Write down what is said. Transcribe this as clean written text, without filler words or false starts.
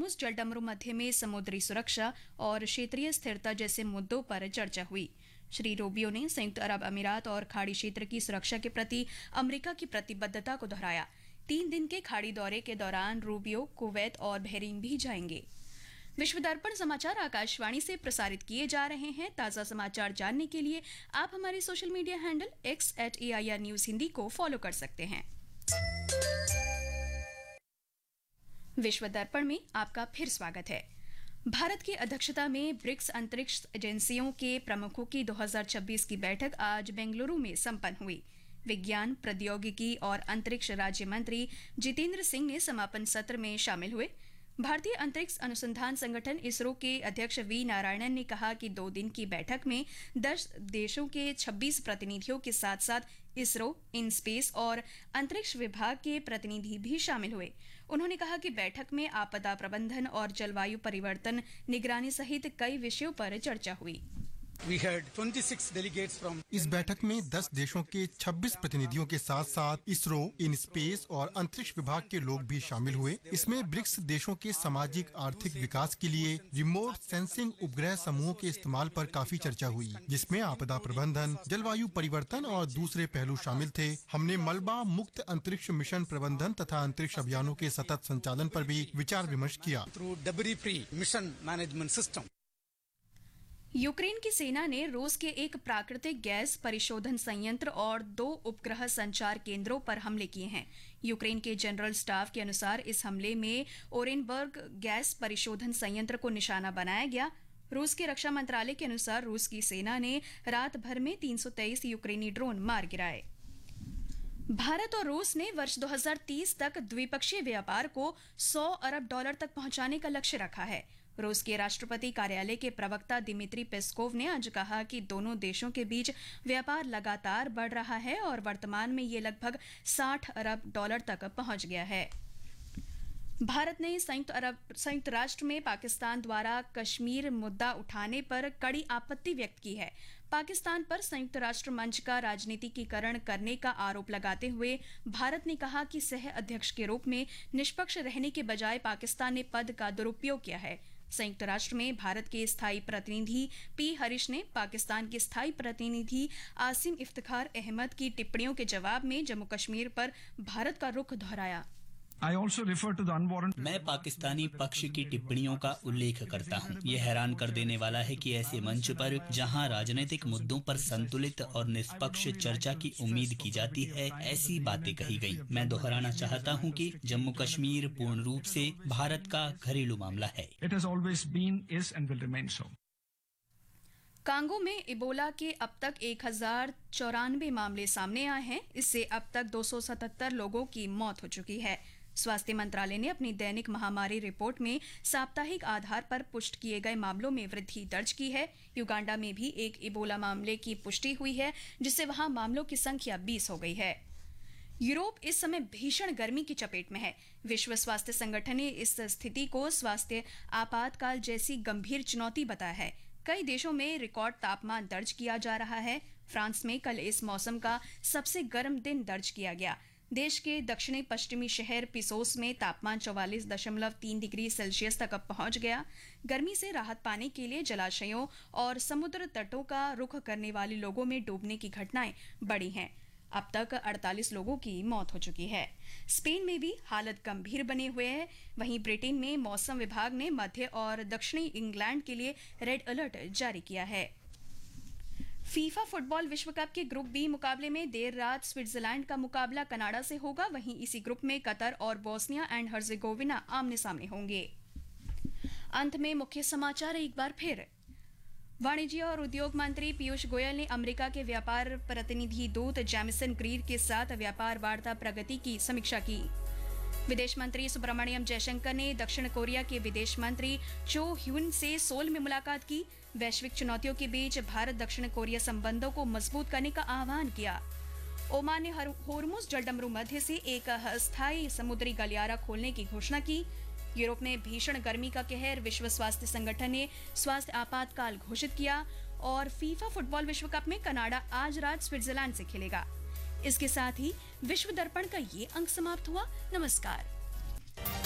होर्मुज जलडमरू मध्य में समुद्री सुरक्षा और क्षेत्रीय स्थिरता जैसे मुद्दों पर चर्चा हुई। श्री रूबियो ने संयुक्त अरब अमीरात और खाड़ी क्षेत्र की सुरक्षा के प्रति अमेरिका की प्रतिबद्धता को दोहराया। 3 दिन के खाड़ी दौरे के दौरान रूबियो कुवैत और बहरीन भी जाएंगे। विश्व दर्पण समाचार आकाशवाणी से प्रसारित किए जा रहे हैं। ताज़ा समाचार जानने के लिए आप हमारे social media handle x@AIR news Hindi को फॉलो कर सकते हैं। विश्व दर्पण में आपका फिर स्वागत है। भारत की अध्यक्षता में ब्रिक्स अंतरिक्ष एजेंसियों के प्रमुखों की 2026 की बैठक आज बेंगलुरु में संपन्न हुई। विज्ञान, प्रौद्योगिकी और अंतरिक्ष राज्य मंत्री जितेंद्र सिंह ने समापन सत्र में शामिल हुए। भारतीय अंतरिक्ष अनुसंधान संगठन इसरो के अध्यक्ष वी नारायणन ने कहा कि 2 दिन की बैठक में 10 देशों के 26 प्रतिनिधियों के साथ साथ इसरो, इनस्पेस और अंतरिक्ष विभाग के प्रतिनिधि भी शामिल हुए। उन्होंने कहा कि बैठक में आपदा प्रबंधन और जलवायु परिवर्तन निगरानी सहित कई विषयों पर चर्चा हुई। इस बैठक में 10 देशों के 26 प्रतिनिधियों के साथ साथ इसरो, इनस्पेस और अंतरिक्ष विभाग के लोग भी शामिल हुए। इसमें ब्रिक्स देशों के सामाजिक आर्थिक विकास के लिए रिमोट सेंसिंग उपग्रह समूहों के इस्तेमाल पर काफी चर्चा हुई, जिसमें आपदा प्रबंधन, जलवायु परिवर्तन और दूसरे पहलू शामिल थे। हमने मलबा मुक्त अंतरिक्ष मिशन प्रबंधन तथा अंतरिक्ष अभियानों के सतत संचालन पर भी विचार विमर्श किया। यूक्रेन की सेना ने रूस के एक प्राकृतिक गैस परिशोधन संयंत्र और 2 उपग्रह संचार केंद्रों पर हमले किए हैं। यूक्रेन के जनरल स्टाफ के अनुसार इस हमले में ओरेनबर्ग गैस परिशोधन संयंत्र को निशाना बनाया गया। रूस के रक्षा मंत्रालय के अनुसार रूस की सेना ने रात भर में 323 यूक्रेनी ड्रोन मार गिराए। भारत और रूस ने वर्ष 2030 तक द्विपक्षीय व्यापार को $100 अरब तक पहुंचाने का लक्ष्य रखा है। रूस के राष्ट्रपति कार्यालय के प्रवक्ता दिमित्री पेस्कोव ने आज कहा कि दोनों देशों के बीच व्यापार लगातार बढ़ रहा है और वर्तमान में ये लगभग $60 अरब तक पहुंच गया है। भारत ने संयुक्त राष्ट्र में पाकिस्तान द्वारा कश्मीर मुद्दा उठाने पर कड़ी आपत्ति व्यक्त की है। पाकिस्तान पर संयुक्त राष्ट्र मंच का राजनीतिकीकरण करने का आरोप लगाते हुए भारत ने कहा कि सह अध्यक्ष के रूप में निष्पक्ष रहने के बजाय पाकिस्तान ने पद का दुरुपयोग किया है। संयुक्त राष्ट्र में भारत के स्थायी प्रतिनिधि पी हरीश ने पाकिस्तान के स्थायी प्रतिनिधि आसिम इफ्तिखार अहमद की टिप्पणियों के जवाब में जम्मू कश्मीर पर भारत का रुख दोहराया। मैं पाकिस्तानी पक्ष की टिप्पणियों का उल्लेख करता हूं। यह हैरान कर देने वाला है कि ऐसे मंच पर जहां राजनीतिक मुद्दों पर संतुलित और निष्पक्ष चर्चा की उम्मीद की जाती है, ऐसी बातें कही गई। मैं दोहराना चाहता हूं कि जम्मू कश्मीर पूर्ण रूप से भारत का घरेलू मामला है। कांगो में इबोला के अब तक 1094 मामले सामने आए हैं। इससे अब तक 277 लोगों की मौत हो चुकी है। स्वास्थ्य मंत्रालय ने अपनी दैनिक महामारी रिपोर्ट में साप्ताहिक आधार पर पुष्ट किए गए मामलों में वृद्धि दर्ज की है। युगांडा में भी एक इबोला मामले की पुष्टि हुई है, जिससे वहां मामलों की संख्या 20 हो गई है। यूरोप इस समय भीषण गर्मी की चपेट में है। विश्व स्वास्थ्य संगठन ने इस स्थिति को स्वास्थ्य आपातकाल जैसी गंभीर चुनौती बताया है। कई देशों में रिकॉर्ड तापमान दर्ज किया जा रहा है। फ्रांस में कल इस मौसम का सबसे गर्म दिन दर्ज किया गया। देश के दक्षिणी पश्चिमी शहर पिसोस में तापमान 44.3 डिग्री सेल्सियस तक पहुंच गया। गर्मी से राहत पाने के लिए जलाशयों और समुद्र तटों का रुख करने वाले लोगों में डूबने की घटनाएं बढ़ी हैं। अब तक 48 लोगों की मौत हो चुकी है। स्पेन में भी हालत गंभीर बने हुए है। वहीं ब्रिटेन में मौसम विभाग ने मध्य और दक्षिणी इंग्लैंड के लिए रेड अलर्ट जारी किया है। फीफा फुटबॉल विश्व कप के ग्रुप बी मुकाबले में देर रात स्विट्जरलैंड का मुकाबला कनाडा से होगा। वहीं इसी ग्रुप में कतर और बोस्निया एंड हर्जेगोविना आमने सामने होंगे। अंत में मुख्य समाचार एक बार फिर। वाणिज्य और उद्योग मंत्री पीयूष गोयल ने अमेरिका के व्यापार प्रतिनिधि दूत जेमिसन ग्रीर के साथ व्यापार वार्ता प्रगति की समीक्षा की। विदेश मंत्री सुब्रमण्यम जयशंकर ने दक्षिण कोरिया के विदेश मंत्री चो ह्यून से सोल में मुलाकात की। वैश्विक चुनौतियों के बीच भारत दक्षिण कोरिया संबंधों को मजबूत करने का आह्वान किया। ओमान ने होर्मुज जलडमरू मध्य से एक अस्थायी समुद्री गलियारा खोलने की घोषणा की। यूरोप में भीषण गर्मी का कहर, विश्व स्वास्थ्य संगठन ने स्वास्थ्य आपातकाल घोषित किया। और फीफा फुटबॉल विश्व कप में कनाडा आज रात स्विट्जरलैंड से खेलेगा। इसके साथ ही विश्व दर्पण का ये अंक समाप्त हुआ। नमस्कार।